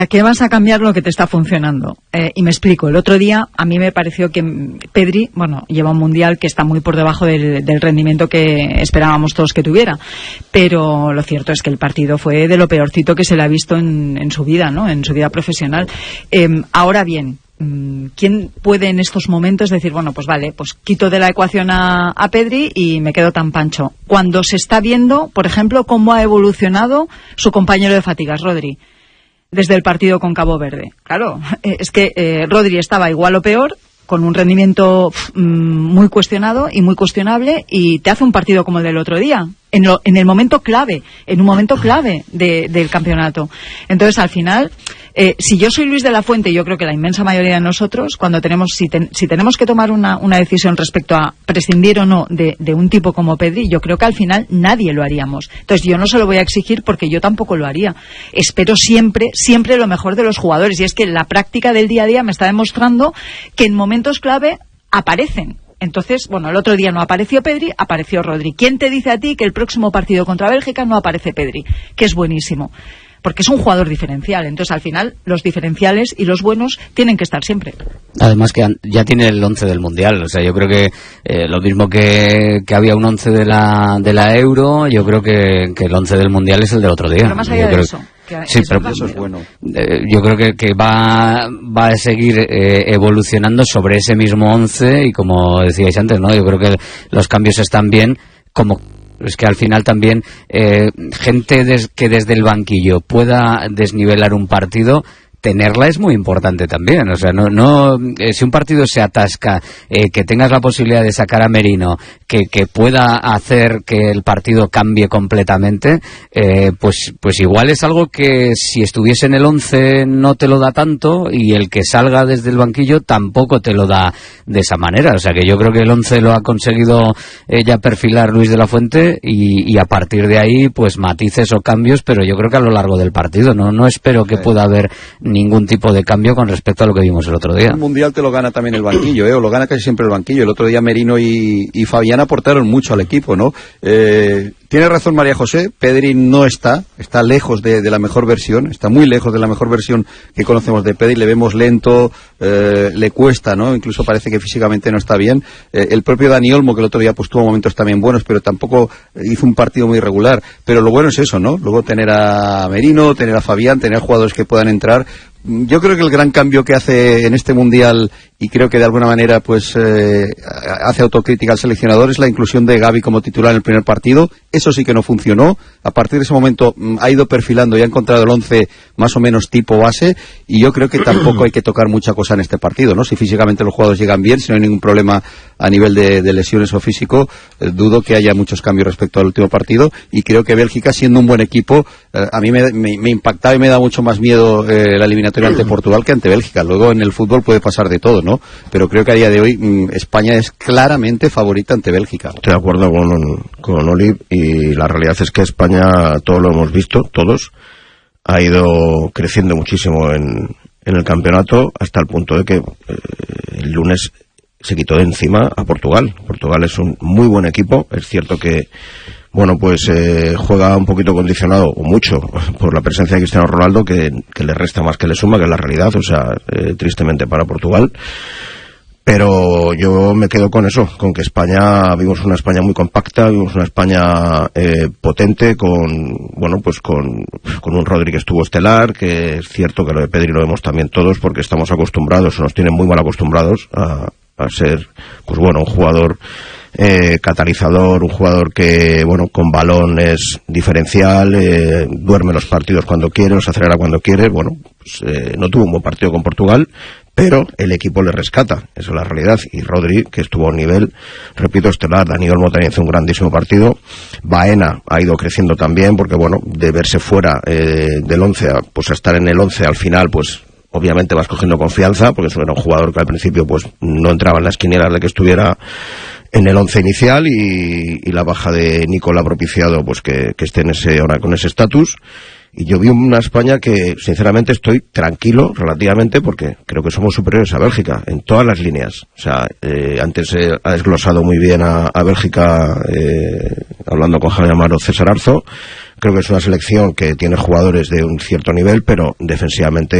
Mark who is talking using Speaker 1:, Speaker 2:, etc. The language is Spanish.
Speaker 1: ¿A qué vas a cambiar lo que te está funcionando? Y me explico. El otro día a mí me pareció que Pedri, lleva un mundial que está muy por debajo del rendimiento que esperábamos todos que tuviera. Pero lo cierto es que el partido fue de lo peorcito que se le ha visto en su vida, ¿no? En su vida profesional. Ahora bien, ¿quién puede en estos momentos decir, pues quito de la ecuación a Pedri y me quedo tan pancho? Cuando se está viendo, por ejemplo, cómo ha evolucionado su compañero de fatigas, Rodri, desde el partido con Cabo Verde. Claro, es que Rodri estaba igual o peor, con un rendimiento muy cuestionado y muy cuestionable, y te hace un partido como el del otro día, en el momento clave, en un momento clave del campeonato. Entonces, al final, si yo soy Luis de la Fuente, yo creo que la inmensa mayoría de nosotros, cuando si tenemos que tomar una decisión respecto a prescindir o no de un tipo como Pedri, yo creo que al final nadie lo haríamos. Entonces, yo no se lo voy a exigir porque yo tampoco lo haría. Espero siempre lo mejor de los jugadores, y es que la práctica del día a día me está demostrando que en momentos clave aparecen. Entonces, el otro día no apareció Pedri, apareció Rodri. ¿Quién te dice a ti que el próximo partido contra Bélgica no aparece Pedri? Que es buenísimo. Porque es un jugador diferencial. Entonces, al final, los diferenciales y los buenos tienen que estar siempre.
Speaker 2: Además que ya tiene el 11 del Mundial. O sea, yo creo que lo mismo que había un 11 de la Euro, yo creo que el 11 del Mundial es el del otro día.
Speaker 1: Pero más allá de eso.
Speaker 2: Sí, pero eso es bueno. Yo creo que va a seguir evolucionando sobre ese mismo 11, y como decíais antes, ¿no? Yo creo que los cambios están bien, es que al final también gente que desde el banquillo pueda desnivelar un partido, tenerla es muy importante también. O sea, no si un partido se atasca, que tengas la posibilidad de sacar a Merino, que pueda hacer que el partido cambie completamente, pues igual es algo que si estuviese en el 11 no te lo da tanto, y el que salga desde el banquillo tampoco te lo da de esa manera. O sea, que yo creo que el 11 lo ha conseguido ya perfilar Luis de la Fuente, y a partir de ahí pues matices o cambios, pero yo creo que a lo largo del partido no espero que pueda haber ningún tipo de cambio con respecto a lo que vimos el otro día.
Speaker 3: El Mundial te lo gana también el banquillo, o lo gana casi siempre el banquillo. El otro día Merino y Fabián aportaron mucho al equipo, ¿no? Tiene razón María José, Pedri no está lejos de la mejor versión, está muy lejos de la mejor versión que conocemos de Pedri. Le vemos lento, le cuesta, ¿no? Incluso parece que físicamente no está bien. El propio Dani Olmo, que el otro día pues tuvo momentos también buenos, pero tampoco hizo un partido muy regular. Pero lo bueno es eso, ¿no? Luego tener a Merino, tener a Fabián, tener jugadores que puedan entrar. Yo creo que el gran cambio que hace en este Mundial, y creo que de alguna manera pues hace autocrítica al seleccionador, es la inclusión de Gavi como titular en el primer partido. Eso sí que no funcionó. A partir de ese momento ha ido perfilando y ha encontrado el 11 más o menos tipo base, y yo creo que tampoco hay que tocar mucha cosa en este partido, ¿no? Si físicamente los jugadores llegan bien, si no hay ningún problema a nivel de lesiones o físico, dudo que haya muchos cambios respecto al último partido, y creo que Bélgica, siendo un buen equipo, a mí me impactaba y me da mucho más miedo la eliminación ante Portugal que ante Bélgica. Luego en el fútbol puede pasar de todo, ¿no? Pero creo que a día de hoy España es claramente favorita ante Bélgica.
Speaker 4: Estoy de acuerdo con Oli, y la realidad es que España, todos lo hemos visto, todos, ha ido creciendo muchísimo en el campeonato, hasta el punto de que el lunes se quitó de encima a Portugal. Portugal es un muy buen equipo. Es cierto que juega un poquito condicionado, o mucho, por la presencia de Cristiano Ronaldo, que le resta más que le suma, que es la realidad. O sea, tristemente para Portugal. Pero yo me quedo con eso, con que vimos una España muy compacta, vimos una España potente, con un Rodri que estuvo estelar, que es cierto que lo de Pedri lo vemos también todos, porque estamos acostumbrados, o nos tienen muy mal acostumbrados a ser, un jugador catalizador, un jugador que, con balón es diferencial, duerme los partidos cuando quiere, los acelera cuando quiere. No tuvo un buen partido con Portugal, pero el equipo le rescata, eso es la realidad. Y Rodri, que estuvo a un nivel, repito, estelar. Dani Olmo también hizo un grandísimo partido. Baena ha ido creciendo también, porque de verse fuera del 11 a estar en el 11 al final, obviamente vas cogiendo confianza, porque era un jugador que al principio no entraba en las quinielas de que estuviera en el 11 inicial, y la baja de Nicola ha propiciado que esté ahora con ese estatus. Y yo vi una España que, sinceramente, estoy tranquilo relativamente porque creo que somos superiores a Bélgica en todas las líneas. O sea, antes ha desglosado muy bien a Bélgica, hablando con Javier Amaro, César Arzo. Creo que es una selección que tiene jugadores de un cierto nivel, pero defensivamente